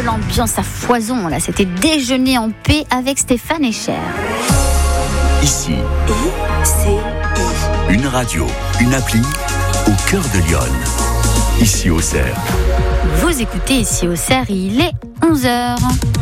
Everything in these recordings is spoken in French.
l'ambiance à foison. Là, c'était Déjeuner en paix avec Stéphane Echer. Ici, une radio, une appli au cœur de Lyon. Ici Auxerre. Vous écoutez Ici Auxerre, il est 11h.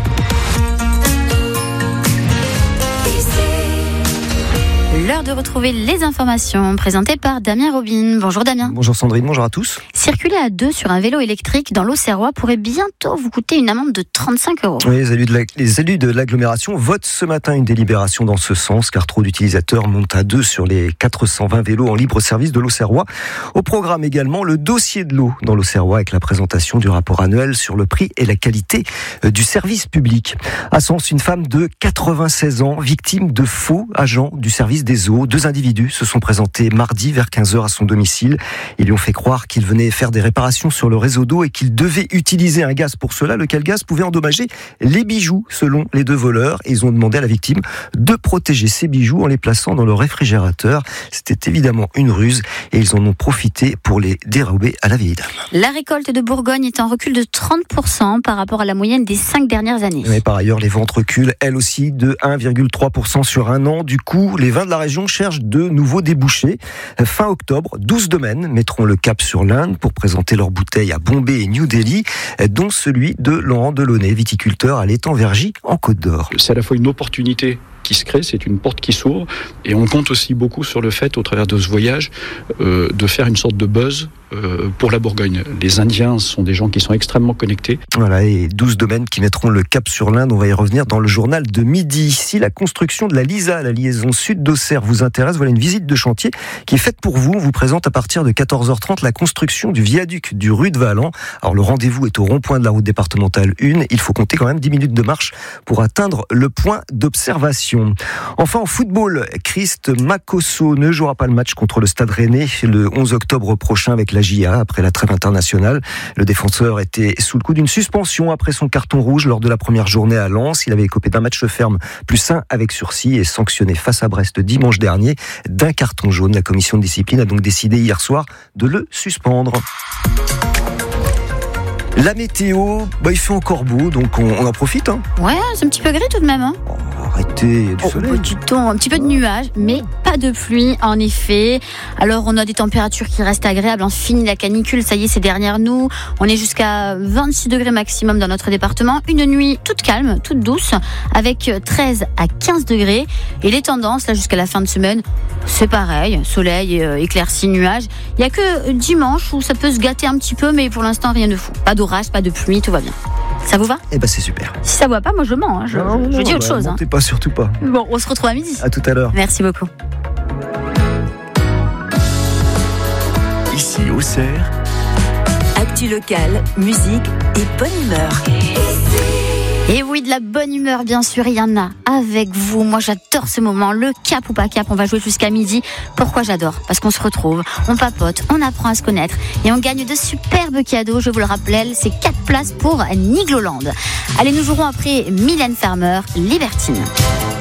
L'heure de retrouver les informations présentées par Damien Robin. Bonjour Damien. Bonjour Sandrine, bonjour à tous. Circuler à deux sur un vélo électrique dans l'Auxerrois pourrait bientôt vous coûter une amende de 35 €. Oui, les élus de l'agglomération votent ce matin une délibération dans ce sens, car trop d'utilisateurs montent à deux sur les 420 vélos en libre service de l'Auxerrois. Au programme également le dossier de l'eau dans l'Auxerrois avec la présentation du rapport annuel sur le prix et la qualité du service public. À Sens, une femme de 96 ans, victime de faux agents du service des eaux. Deux individus se sont présentés mardi vers 15h à son domicile. Ils lui ont fait croire qu'ils venaient faire des réparations sur le réseau d'eau et qu'ils devaient utiliser un gaz pour cela, lequel gaz pouvait endommager les bijoux, selon les deux voleurs. Et ils ont demandé à la victime de protéger ses bijoux en les plaçant dans le réfrigérateur. C'était évidemment une ruse et ils en ont profité pour les dérober à la vieille dame. La récolte de Bourgogne est en recul de 30% par rapport à la moyenne des 5 dernières années. Mais par ailleurs, les ventes reculent, elles aussi, de 1,3% sur un an. Du coup, les vins de la région cherchent de nouveaux débouchés. Fin octobre, 12 domaines mettront le cap sur l'Inde pour présenter leurs bouteilles à Bombay et New Delhi, dont celui de Laurent Delaunay, viticulteur à l'étang Vergy en Côte d'Or. C'est à la fois une opportunité qui se crée, c'est une porte qui s'ouvre, et on compte aussi beaucoup sur le fait, au travers de ce voyage, de faire une sorte de buzz pour la Bourgogne. Les Indiens sont des gens qui sont extrêmement connectés. Voilà, et 12 domaines qui mettront le cap sur l'Inde, on va y revenir dans le journal de midi. Si la construction de la LISA, la liaison sud d'Auxerre, vous intéresse, voilà une visite de chantier qui est faite pour vous. On vous présente à partir de 14h30 la construction du viaduc du rue de Valent. Alors le rendez-vous est au rond-point de la route départementale 1. Il faut compter quand même 10 minutes de marche pour atteindre le point d'observation. Enfin, en football, Christ Makosso ne jouera pas le match contre le Stade Rennais le 11 octobre prochain avec la JA après la trêve internationale. Le défenseur était sous le coup d'une suspension après son carton rouge lors de la première journée à Lens. Il avait écopé d'un match ferme plus 1 avec sursis et sanctionné face à Brest dimanche dernier d'un carton jaune. La commission de discipline a donc décidé hier soir de le suspendre. La météo, il fait encore beau, donc on en profite. Hein. Ouais, c'est un petit peu gris tout de même. Hein. Arrêtez, il y a du soleil. Du temps, un petit peu de nuages, mais pas de pluie en effet. Alors on a des températures qui restent agréables. Fini la canicule, ça y est, c'est derrière nous. On est jusqu'à 26 degrés maximum dans notre département. Une nuit toute calme, toute douce, avec 13 à 15 degrés. Et les tendances, là jusqu'à la fin de semaine, c'est pareil. Soleil, éclairci, nuages. Il n'y a que dimanche où ça peut se gâter un petit peu, mais pour l'instant rien de fou. Pas d'orage, pas de pluie, tout va bien. Ça vous va ? Eh ben c'est super. Si ça ne va pas, moi je mens. Je dis autre chose. Montez pas, surtout pas. Bon, on se retrouve à midi. À tout à l'heure. Merci beaucoup. Ici Auxerre. Actu locale, musique et bonne humeur. Et oui, de la bonne humeur, bien sûr, il y en a avec vous. Moi, j'adore ce moment, le cap ou pas cap. On va jouer jusqu'à midi. Pourquoi j'adore ? Parce qu'on se retrouve, on papote, on apprend à se connaître et on gagne de superbes cadeaux. Je vous le rappelle, c'est 4 places pour Nigloland. Allez, nous jouerons après Mylène Farmer, Libertine.